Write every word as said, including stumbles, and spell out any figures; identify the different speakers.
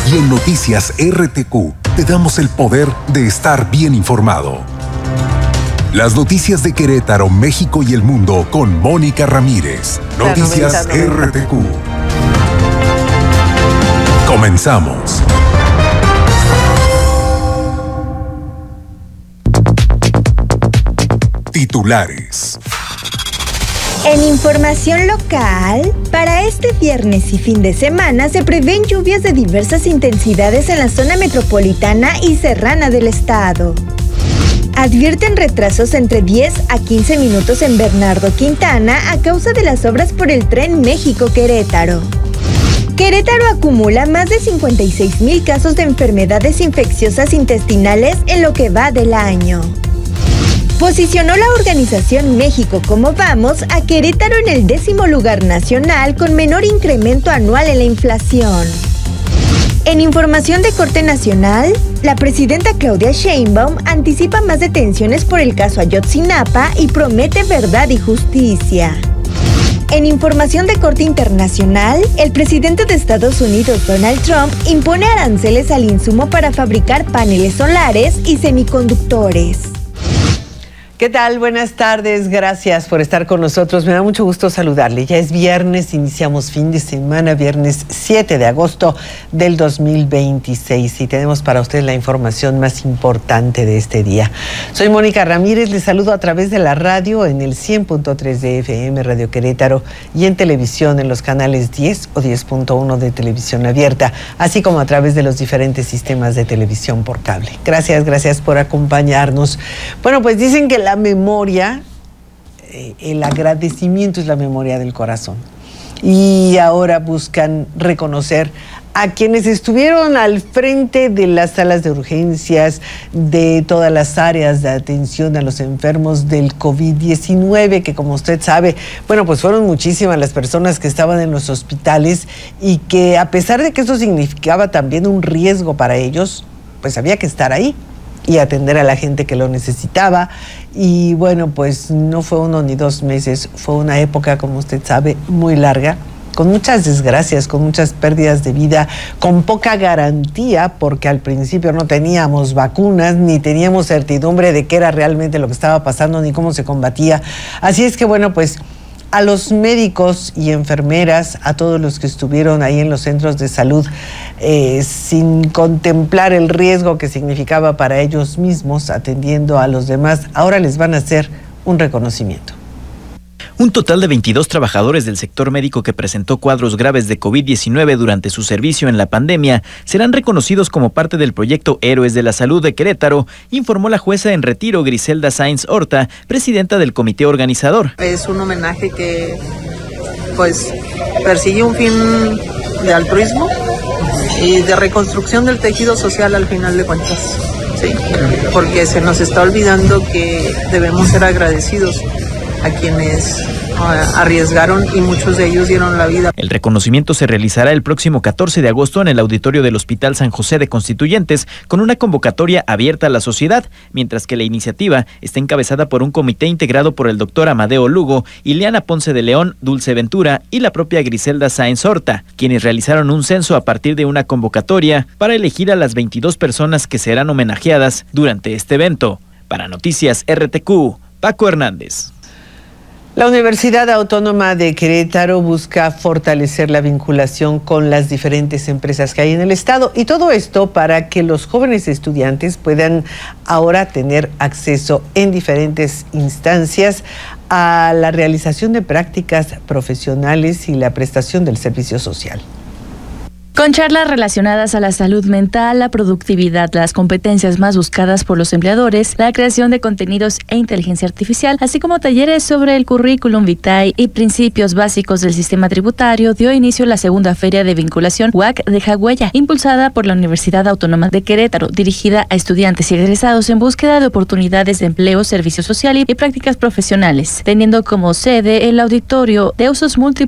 Speaker 1: Y en Noticias R T Q te damos el poder de estar bien informado. Las noticias de Querétaro, México y el mundo con Mónica Ramírez. Noticias R T Q. Comenzamos. Titulares.
Speaker 2: En información local, para este viernes y fin de semana se prevén lluvias de diversas intensidades en la zona metropolitana y serrana del estado. Advierten retrasos entre diez a quince minutos en Bernardo Quintana a causa de las obras por el Tren México-Querétaro. Querétaro acumula más de cincuenta y seis mil casos de enfermedades infecciosas intestinales en lo que va del año. Posicionó la organización México Como Vamos a Querétaro en el décimo lugar nacional con menor incremento anual en la inflación. En información de corte nacional, la presidenta Claudia Sheinbaum anticipa más detenciones por el caso Ayotzinapa y promete verdad y justicia. En información de corte internacional, el presidente de Estados Unidos, Donald Trump, impone aranceles al insumo para fabricar paneles solares y semiconductores.
Speaker 3: ¿Qué tal? Buenas tardes, gracias por estar con nosotros. Me da mucho gusto saludarle. Ya es viernes, iniciamos fin de semana, viernes siete de agosto del dos mil veintiséis y tenemos para usted la información más importante de este día. Soy Mónica Ramírez, les saludo a través de la radio en el cien punto tres de F M Radio Querétaro y en televisión en los canales diez o diez punto uno de televisión abierta, así como a través de los diferentes sistemas de televisión por cable. Gracias, gracias por acompañarnos. Bueno, pues dicen que la La memoria, eh, el agradecimiento es la memoria del corazón. Y ahora buscan reconocer a quienes estuvieron al frente de las salas de urgencias, de todas las áreas de atención a los enfermos del COVID diecinueve, que como usted sabe, bueno, pues fueron muchísimas las personas que estaban en los hospitales y que a pesar de que eso significaba también un riesgo para ellos, pues había que estar ahí y atender a la gente que lo necesitaba. Y bueno, pues no fue uno ni dos meses, fue una época, como usted sabe, muy larga, con muchas desgracias, con muchas pérdidas de vida, con poca garantía, porque al principio no teníamos vacunas, ni teníamos certidumbre de qué era realmente lo que estaba pasando, ni cómo se combatía. Así es que bueno, pues a los médicos y enfermeras, a todos los que estuvieron ahí en los centros de salud, eh, sin contemplar el riesgo que significaba para ellos mismos atendiendo a los demás, ahora les van a hacer un reconocimiento.
Speaker 4: Un total de veintidós trabajadores del sector médico que presentó cuadros graves de COVID diecinueve durante su servicio en la pandemia serán reconocidos como parte del proyecto Héroes de la Salud de Querétaro, informó la jueza en retiro Griselda Sáenz Horta, presidenta del comité organizador.
Speaker 5: Es un homenaje que pues persigue un fin de altruismo y de reconstrucción del tejido social al final de cuentas, sí, porque se nos está olvidando que debemos ser agradecidos a quienes arriesgaron y muchos de ellos dieron la vida.
Speaker 4: El reconocimiento se realizará el próximo catorce de agosto en el auditorio del Hospital San José de Constituyentes con una convocatoria abierta a la sociedad, mientras que la iniciativa está encabezada por un comité integrado por el doctor Amadeo Lugo, Ileana Ponce de León, Dulce Ventura y la propia Griselda Sáenz Horta, quienes realizaron un censo a partir de una convocatoria para elegir a las veintidós personas que serán homenajeadas durante este evento. Para Noticias R T Q, Paco Hernández.
Speaker 3: La Universidad Autónoma de Querétaro busca fortalecer la vinculación con las diferentes empresas que hay en el estado y todo esto para que los jóvenes estudiantes puedan ahora tener acceso en diferentes instancias a la realización de prácticas profesionales y la prestación del servicio social.
Speaker 6: Con charlas relacionadas a la salud mental, la productividad, las competencias más buscadas por los empleadores, la creación de contenidos e inteligencia artificial, así como talleres sobre el currículum vitae y principios básicos del sistema tributario, dio inicio la segunda feria de vinculación U A C Deja Huella, impulsada por la Universidad Autónoma de Querétaro, dirigida a estudiantes y egresados en búsqueda de oportunidades de empleo, servicio social y prácticas profesionales, teniendo como sede el auditorio de usos múltiples